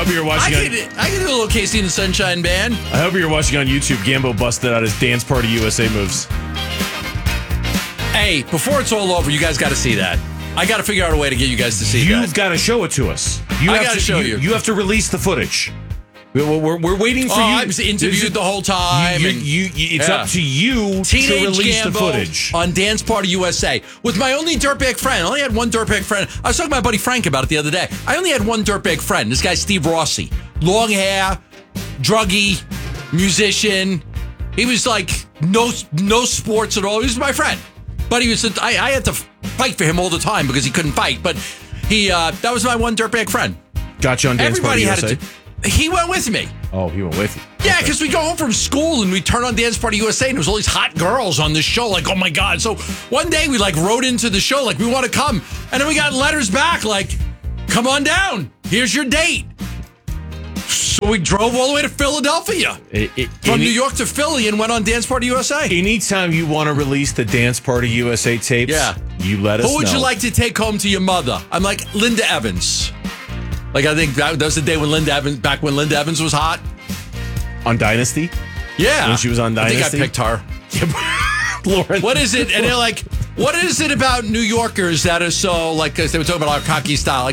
hope you're watching. I can do a little Casey and the Sunshine Band. I hope you're watching on YouTube. Gambo busted out his Dance Party USA moves. Hey, before it's all over, you guys got to see that. I got to figure out a way to get you guys to see that. You've got to show it to us. I got to show you. You have to release the footage. We're waiting for you. I was interviewed the whole time. It's up to you to release the footage. On Dance Party USA with my only dirtbag friend. I only had one dirtbag friend. I was talking to my buddy Frank about it the other day. I only had one dirtbag friend. This guy, Steve Rossi. Long hair, druggy, musician. He was like no sports at all. He was my friend. But he was. I had to fight for him all the time because he couldn't fight. But that was my one dirtbag friend. Got you on Dance Party USA? He went with me. Oh, he went with you. Yeah, because we go home from school and we turn on Dance Party USA and there was all these hot girls on this show. Like, oh my God. So one day we wrote into the show, like, we want to come. And then we got letters back like, come on down. Here's your date. So we drove all the way to Philadelphia. From New York to Philly and went on Dance Party USA. Anytime you want to release the Dance Party USA tapes, you let us know. Who would you like to take home to your mother? I'm like, Linda Evans. Like, I think that was the day when Linda Evans was hot. On Dynasty? Yeah. When she was on Dynasty? I think I picked her. Lauren. What is it? And they're like, what is it about New Yorkers that are so, like, 'cause they were talking about our cocky style?